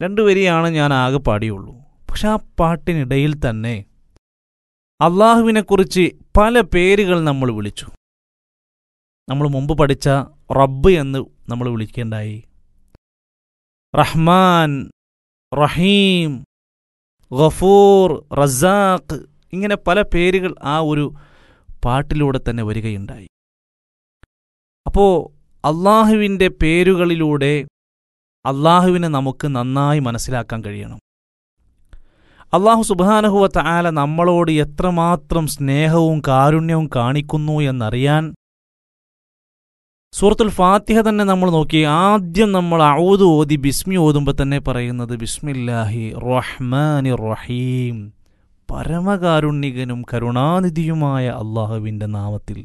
2 വരിയാണ് ഞാൻ ആകെ പാടിയുള്ളൂ. പക്ഷെ ആ പാട്ടിനിടയിൽ തന്നെ അള്ളാഹുവിനെക്കുറിച്ച് പല പേരുകൾ നമ്മൾ വിളിച്ചു. നമ്മൾ മുമ്പ് പഠിച്ച റബ്ബ് എന്ന് നമ്മൾ വിളിക്കേണ്ടായി. റഹ്മാൻ, റഹീം, ഗഫൂർ, റസാഖ്, ഇങ്ങനെ പല പേരുകൾ ആ ഒരു പാട്ടിലൂടെ തന്നെ വരികയുണ്ടായി. അപ്പോൾ അള്ളാഹുവിൻ്റെ പേരുകളിലൂടെ അള്ളാഹുവിനെ നമുക്ക് നന്നായി മനസ്സിലാക്കാൻ കഴിയണം. അള്ളാഹു സുബ്ഹാനഹു വ തആല നമ്മളോട് എത്രമാത്രം സ്നേഹവും കാരുണ്യവും കാണിക്കുന്നു എന്നറിയാൻ സൂറത്തുൽ ഫാത്തിഹ തന്നെ നമ്മൾ നോക്കി. ആദ്യം നമ്മൾ അഊദു ഓതി ബിസ്മി ഓതുമ്പോൾ തന്നെ പറയുന്നത് ബിസ്മില്ലാഹി റഹ്മാനിർ റഹീം, പരമകാരുണ്യകനും കരുണാനിധിയുമായ അള്ളാഹുവിൻ്റെ നാമത്തിൽ.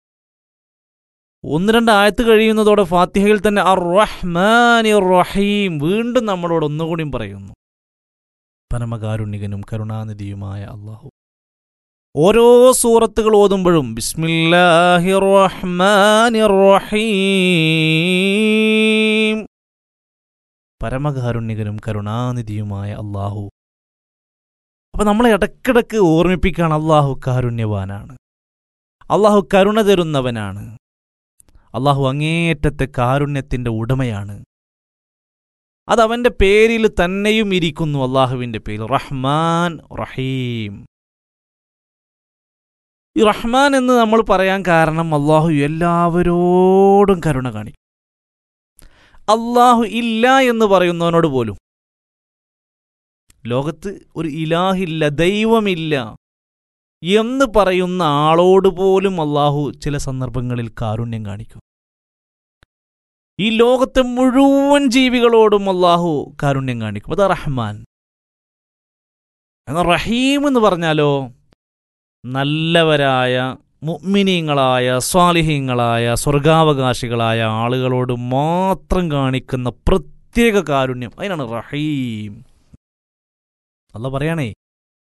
1-2 ആയത്ത് കഴിയുന്നതോടെ ഫാത്തിഹയിൽ തന്നെ അർ റഹ്മാനിർ റഹീം വീണ്ടും നമ്മളോട് ഒന്നുകൂടിയും പറയുന്നു, പരമകാരുണ്യകനും കരുണാനിധിയുമായ അള്ളാഹു. ഓരോ സൂറത്തുകൾ ഓതുമ്പോഴും ബിസ്മില്ലാഹിർ റഹ്മാനിർ റഹീം, പരമകാരുണ്യകനും കരുണാനിധിയുമായ അള്ളാഹു. അപ്പം നമ്മളെ ഇടക്കിടക്ക് ഓർമ്മിപ്പിക്കുകയാണ് അള്ളാഹു കാരുണ്യവാനാണ്, അള്ളാഹു കരുണ തരുന്നവനാണ്, അള്ളാഹു അങ്ങേയറ്റത്തെ കാരുണ്യത്തിൻ്റെ ഉടമയാണ്. അതവൻ്റെ പേരിൽ തന്നെയും ഇരിക്കുന്നു. അള്ളാഹുവിൻ്റെ പേര് റഹ്മാൻ റഹീം. ഈ റഹ്മാൻ എന്ന് നമ്മൾ പറയാൻ കാരണം അള്ളാഹു എല്ലാവരോടും കരുണ കാണിക്കും. അള്ളാഹു ഇല്ല എന്ന് പറയുന്നവനോട് പോലും, ലോകത്ത് ഒരു ഇലാഹില്ല, ദൈവമില്ല എന്ന് പറയുന്ന ആളോട് പോലും അള്ളാഹു ചില സന്ദർഭങ്ങളിൽ കാരുണ്യം കാണിക്കും. ഈ ലോകത്തെ മുഴുവൻ ജീവികളോടും അള്ളാഹു കാരുണ്യം കാണിക്കും. അതാ റഹ്മാൻ. എന്നാൽ റഹീം എന്ന് പറഞ്ഞാലോ, നല്ലവരായ മുഅ്മിനീങ്ങളായ സ്വാലിഹീങ്ങളായ സ്വർഗാവകാശികളായ ആളുകളോട് മാത്രം കാണിക്കുന്ന പ്രത്യേക കാരുണ്യം, അതിനാണ് റഹീം. അല്ലാഹു പറയാണേ,